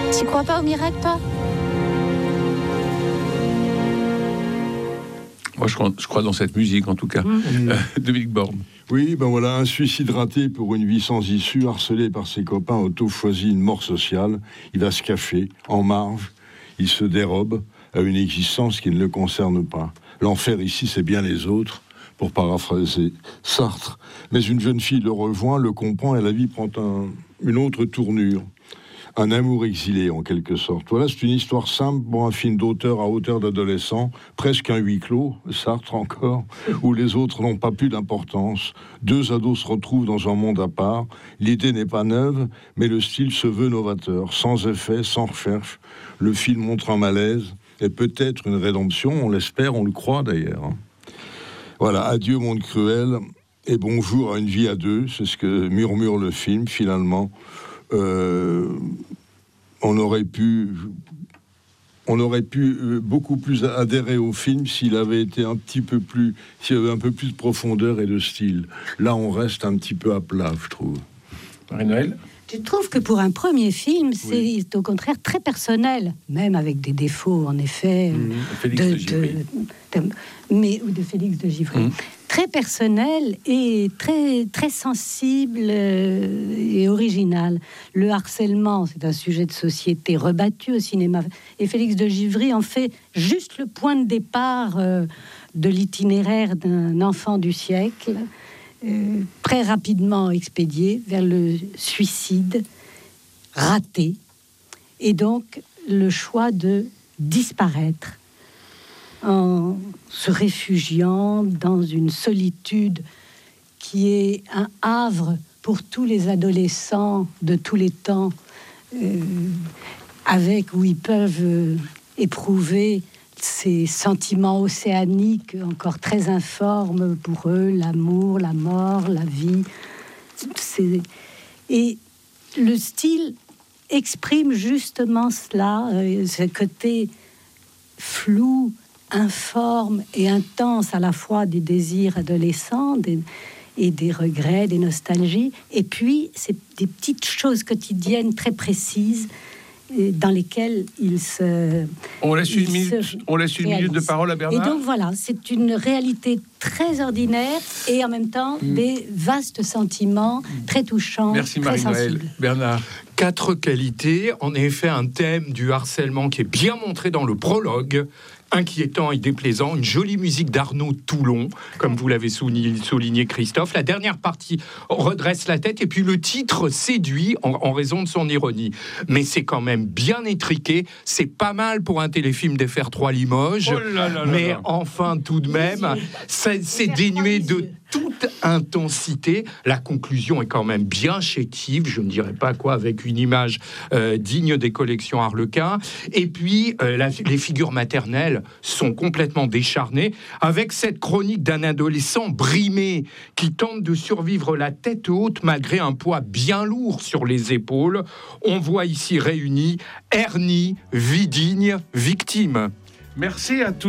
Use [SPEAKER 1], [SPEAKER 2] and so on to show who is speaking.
[SPEAKER 1] Tu crois pas au miracle, toi?
[SPEAKER 2] Moi, je crois dans cette musique, en tout cas. Dominique Borne.
[SPEAKER 3] Oui, ben voilà, un suicide raté pour une vie sans issue, harcelé par ses copains, auto-choisit une mort sociale. Il va se cacher, en marge, il se dérobe à une existence qui ne le concerne pas. L'enfer ici, c'est bien les autres, pour paraphraser Sartre. Mais une jeune fille le rejoint, le comprend, et la vie prend une autre tournure. Un amour exilé, en quelque sorte. Voilà, c'est une histoire simple pour un film d'auteur à hauteur d'adolescent, presque un huis clos, Sartre encore, où les autres n'ont pas plus d'importance. Deux ados se retrouvent dans un monde à part. L'idée n'est pas neuve, mais le style se veut novateur. Sans effet, sans recherche, le film montre un malaise et peut-être une rédemption, on l'espère, on le croit d'ailleurs. Voilà, adieu monde cruel et bonjour à une vie à deux, c'est ce que murmure le film finalement. On aurait pu beaucoup plus adhérer au film s'il avait été s'il y avait un peu plus de profondeur et de style. Là, on reste un petit peu à plat, je trouve.
[SPEAKER 2] Marie-Noël ?
[SPEAKER 4] Je trouve que pour un premier film, c'est au contraire très personnel, même avec des défauts, en effet, de Félix de Givry. Très personnel et très, très sensible et original. Le harcèlement, c'est un sujet de société rebattu au cinéma. Et Félix de Givry en fait juste le point de départ de l'itinéraire d'un enfant du siècle, très rapidement expédié vers le suicide raté. Et donc, le choix de disparaître en se réfugiant dans une solitude qui est un havre pour tous les adolescents de tous les temps, où ils peuvent éprouver ces sentiments océaniques encore très informes pour eux, l'amour, la mort, la vie. Et le style exprime justement cela, ce côté flou, informe et intense à la fois des désirs adolescents et des regrets, des nostalgies, et puis c'est des petites choses quotidiennes très précises dans lesquelles il se...
[SPEAKER 2] On laisse une minute de parole à Bernard.
[SPEAKER 4] Et donc voilà, c'est une réalité très ordinaire et en même temps des vastes sentiments très touchants.
[SPEAKER 2] Merci
[SPEAKER 4] très
[SPEAKER 2] Marie-Noël.
[SPEAKER 4] sensibles.
[SPEAKER 2] Bernard.
[SPEAKER 5] 4 qualités, en effet un thème du harcèlement qui est bien montré dans le prologue, inquiétant et déplaisant, une jolie musique d'Arnaud Toulon, comme vous l'avez souligné Christophe. La dernière partie redresse la tête et puis le titre séduit en raison de son ironie. Mais c'est quand même bien étriqué, c'est pas mal pour un téléfilm d'FR3 Limoges, mais enfin tout de même, c'est dénué de toute intensité. La conclusion est quand même bien chétive, je ne dirais pas quoi, avec une image digne des collections Harlequin. Et puis, les figures maternelles sont complètement décharnées, avec cette chronique d'un adolescent brimé qui tente de survivre la tête haute malgré un poids bien lourd sur les épaules. On voit ici réunis Ernie, Vidigne, victime.
[SPEAKER 2] Merci à tous.